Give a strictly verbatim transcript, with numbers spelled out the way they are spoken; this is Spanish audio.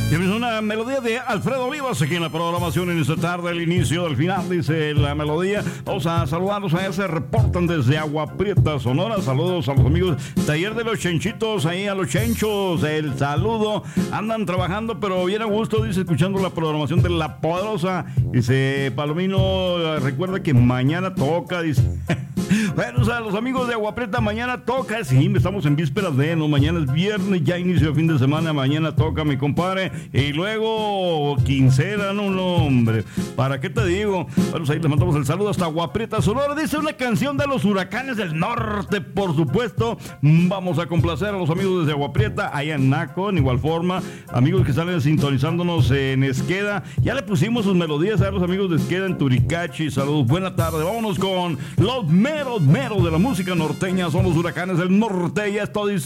Es una melodía de Alfredo Olivas aquí en la programación en esta tarde, el inicio del final, dice la melodía. Vamos a saludarlos, allá se reportan desde Agua Prieta, Sonora. Saludos a los amigos Taller de los Chenchitos, ahí a los Chenchos, el saludo. Andan trabajando, pero bien a gusto, dice, escuchando la programación de La Poderosa. Dice Palomino, recuerda que mañana toca, dice. Bueno, o sea, los amigos de Agua Prieta, mañana toca, sí, estamos en vísperas de, no, mañana es viernes, ya inicio de fin de semana, mañana toca, mi compadre, y luego quincena, no, no, hombre, ¿para qué te digo? Bueno, pues ahí les mandamos el saludo hasta Agua Prieta, Sonora. Dice una canción de los Huracanes del Norte, por supuesto. Vamos a complacer a los amigos desde Agua Prieta, allá en Naco, en igual forma, amigos que salen sintonizándonos en Esqueda, ya le pusimos sus melodías a los amigos de Esqueda en Turicachi, saludos, buena tarde, vámonos con los meros, meros de la música norteña, son los Huracanes del Norte, y esto dice